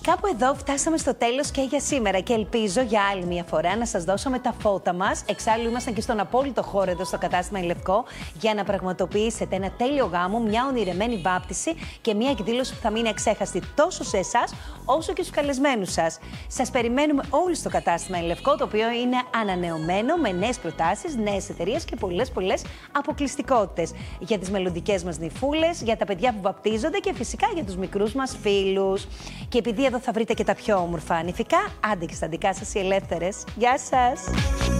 Κάπου εδώ φτάσαμε στο τέλος και για σήμερα και ελπίζω για άλλη μια φορά να σας δώσουμε τα φώτα μας. Εξάλλου ήμασταν και στον απόλυτο χώρο εδώ στο κατάστημα Λευκό για να πραγματοποιήσετε ένα τέλειο γάμο, μια ονειρεμένη βάπτιση και μια εκδήλωση που θα μείνει αξέχαστη τόσο σε εσάς όσο και στους καλεσμένους σας. Σας περιμένουμε όλους στο κατάστημα Λευκό, το οποίο είναι ανανεωμένο με νέες προτάσεις, νέες εταιρείες και πολλές αποκλειστικότητες για τις μελλοντικές μας νυφούλες, για τα παιδιά που βαπτίζονται και φυσικά για τους μικρούς μας φίλους. Και επειδή εδώ θα βρείτε και τα πιο όμορφα νηφικά, άντε και στα δικά σας οι ελεύθερες. Γεια σας!